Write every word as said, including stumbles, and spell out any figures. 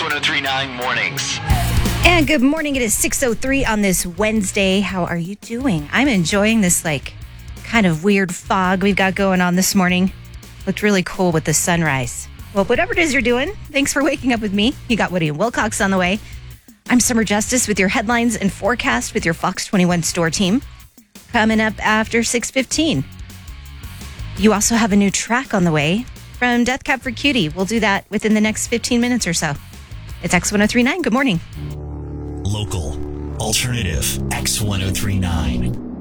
ten thirty-nine mornings. And good morning. It is six oh three on this Wednesday. How are you doing? I'm enjoying this like kind of weird fog we've got going on this morning. Looked really cool with the sunrise. Well, whatever it is you're doing, thanks for waking up with me. You got Woody and Wilcox on the way. I'm Summer Justice with your headlines and forecast with your Fox twenty-one store team. Coming up after six fifteen. You also have a new track on the way from Death Cab for Cutie. We'll do that within the next fifteen minutes or so. It's X ten thirty-nine. Good morning. Local, alternative, X ten thirty-nine.